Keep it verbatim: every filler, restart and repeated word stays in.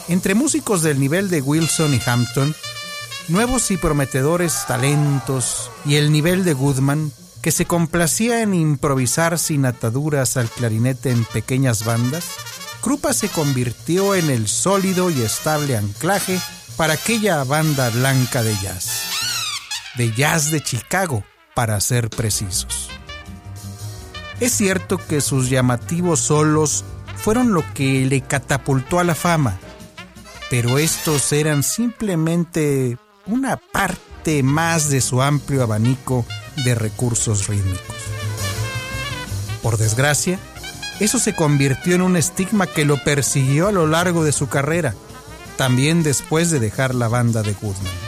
Entre músicos del nivel de Wilson y Hampton, nuevos y prometedores talentos y el nivel de Goodman, que se complacía en improvisar sin ataduras al clarinete en pequeñas bandas, Krupa se convirtió en el sólido y estable anclaje para aquella banda blanca de jazz. De jazz de Chicago, para ser precisos. Es cierto que sus llamativos solos fueron lo que le catapultó a la fama, pero estos eran simplemente una parte más de su amplio abanico de recursos rítmicos. Por desgracia, eso se convirtió en un estigma que lo persiguió a lo largo de su carrera, también después de dejar la banda de Goodman.